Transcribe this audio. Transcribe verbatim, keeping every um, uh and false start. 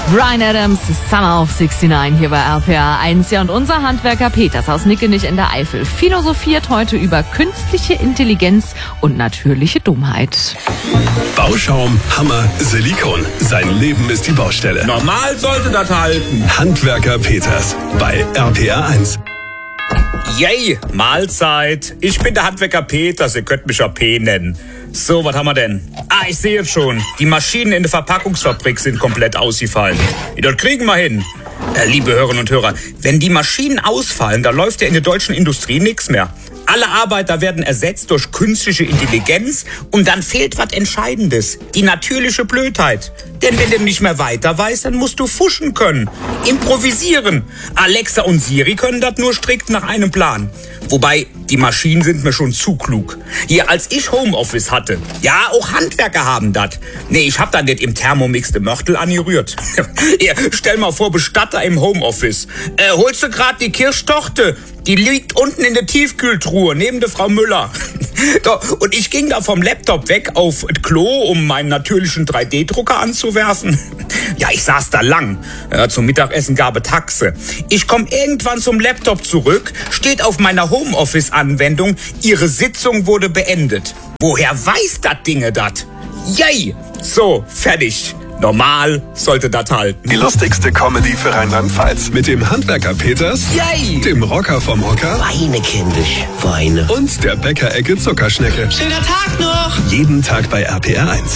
Bryan Adams, Summer of neunundsechzig hier bei R P R eins. Ja, und unser Handwerker Peters aus Nickenich in der Eifel philosophiert heute über künstliche Intelligenz und natürliche Dummheit. Bauschaum, Hammer, Silikon. Sein Leben ist die Baustelle. Normal sollte das halten. Handwerker Peters bei R P R eins. Yay, Mahlzeit. Ich bin der Handwerker Peters, ihr könnt mich ja P nennen. So, was haben wir denn? Ah, ich sehe es schon. Die Maschinen in der Verpackungsfabrik sind komplett ausgefallen. Das kriegen wir hin. Äh, liebe Hörerinnen und Hörer, wenn die Maschinen ausfallen, dann läuft ja in der deutschen Industrie nichts mehr. Alle Arbeiter werden ersetzt durch künstliche Intelligenz und dann fehlt was Entscheidendes, die natürliche Blödheit. Denn wenn du nicht mehr weiter weißt, dann musst du fuschen können, improvisieren. Alexa und Siri können das nur strikt nach einem Plan. Wobei, die Maschinen sind mir schon zu klug. Hier, als ich Homeoffice hatte, ja, auch Handwerker haben das. Nee, ich hab dann nicht im Thermomix de Mörtel angerührt. Hier, stell mal vor, Bestatter im Homeoffice. Äh, holst du grad die Kirschtorte? Die liegt unten in der Tiefkühltruhe, neben der Frau Müller. Und ich ging da vom Laptop weg auf das Klo, um meinen natürlichen drei D Drucker anzuwerfen. Ja, ich saß da lang. Ja, zum Mittagessen gab es Taxe. Ich komme irgendwann zum Laptop zurück, steht auf meiner Homeoffice-Anwendung, Ihre Sitzung wurde beendet. Woher weiß das Dinge das? Yay! So, fertig. Normal sollte das halten. Die lustigste Comedy für Rheinland-Pfalz. Mit dem Handwerker Peters, Yay! dem Rocker vom Hocker Weine, kindisch, Weine. und der Bäckerecke Zuckerschnecke. Schöner Tag noch! Jeden Tag bei R P R eins.